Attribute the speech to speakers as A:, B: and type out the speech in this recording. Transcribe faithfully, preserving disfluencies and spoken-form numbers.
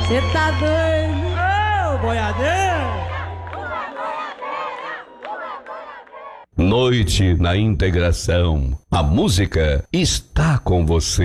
A: Você tá doido?
B: Ô, boiadeiro!
C: Noite na Integração. A música está com você.